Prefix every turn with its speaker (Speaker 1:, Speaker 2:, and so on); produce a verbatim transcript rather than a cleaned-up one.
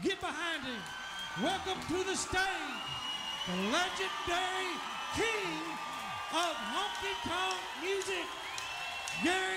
Speaker 1: Get behind him. Welcome to the stage, the legendary king of honky tonk music, Gary.